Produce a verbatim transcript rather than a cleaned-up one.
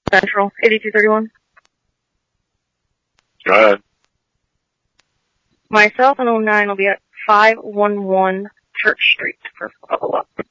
Central, eighty-two thirty-one. Go ahead. My cell phone oh nine will be at five one one Church Street for follow-up.